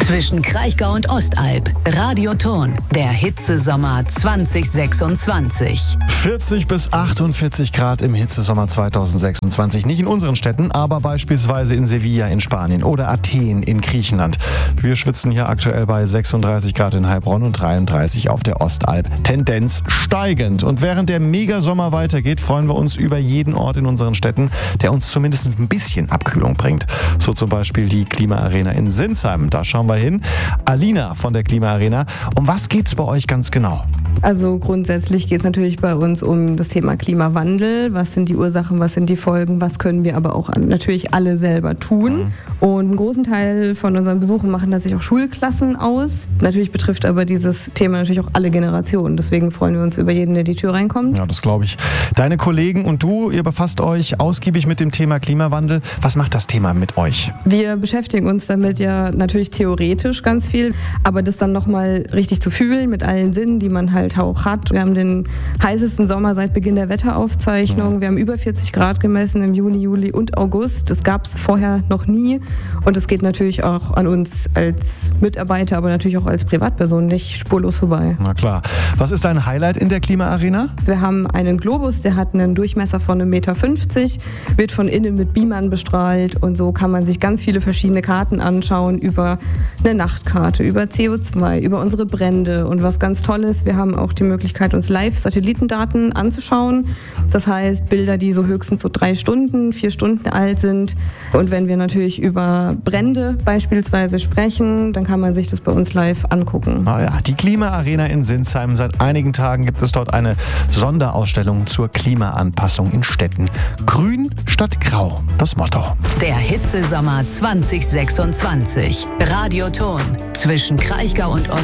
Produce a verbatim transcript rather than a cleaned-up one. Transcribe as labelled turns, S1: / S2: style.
S1: Zwischen Kraichgau und Ostalb. Radioton. Der Hitzesommer zwanzig sechsundzwanzig.
S2: vierzig bis achtundvierzig Grad im Hitzesommer zwanzig sechsundzwanzig. Nicht in unseren Städten, aber beispielsweise in Sevilla in Spanien oder Athen in Griechenland. Wir schwitzen hier aktuell bei sechsunddreißig Grad in Heilbronn und dreiunddreißig auf der Ostalb. Tendenz steigend. Und während der Megasommer weitergeht, freuen wir uns über jeden Ort in unseren Städten, der uns zumindest ein bisschen Abkühlung bringt. So zum Beispiel die Klimaarena in Sinsheim. Da schauen wir hin. Alina von der Klimaarena. Um was geht's bei euch ganz genau?
S3: Also grundsätzlich geht es natürlich bei uns um das Thema Klimawandel. Was sind die Ursachen, was sind die Folgen, was können wir aber auch natürlich alle selber tun. Mhm. Und einen großen Teil von unseren Besuchen machen tatsächlich auch Schulklassen aus. Natürlich betrifft aber dieses Thema natürlich auch alle Generationen. Deswegen freuen wir uns über jeden, der die Tür reinkommt.
S2: Ja, das glaube ich. Deine Kollegen und du, ihr befasst euch ausgiebig mit dem Thema Klimawandel. Was macht das Thema mit euch?
S3: Wir beschäftigen uns damit ja natürlich theoretisch ganz viel, aber das dann nochmal richtig zu fühlen mit allen Sinnen, die man halt auch hat. Wir haben den heißesten Sommer seit Beginn der Wetteraufzeichnung. Ja. Wir haben über vierzig Grad gemessen im Juni, Juli und August. Das gab es vorher noch nie. Und es geht natürlich auch an uns als Mitarbeiter, aber natürlich auch als Privatperson nicht spurlos vorbei.
S2: Na klar. Was ist dein Highlight in der Klimaarena?
S3: Wir haben einen Globus, der hat einen Durchmesser von einem Meter fünfzig, wird von innen mit Beamern bestrahlt und so kann man sich ganz viele verschiedene Karten anschauen über eine Nachtkarte, über C O zwei, über unsere Brände. Und was ganz toll ist, wir haben auch die Möglichkeit, uns live Satellitendaten anzuschauen. Das heißt, Bilder, die so höchstens so drei Stunden, vier Stunden alt sind. Und wenn wir natürlich über Brände beispielsweise sprechen, dann kann man sich das bei uns live angucken.
S2: Ah ja, die Klimaarena in Sinsheim. Seit einigen Tagen gibt es dort eine Sonderausstellung zur Klimaanpassung in Städten. Grün statt Grau, das Motto.
S1: Der Hitzesommer zwanzig sechsundzwanzig. Radioton. Zwischen Kraichgau und Ost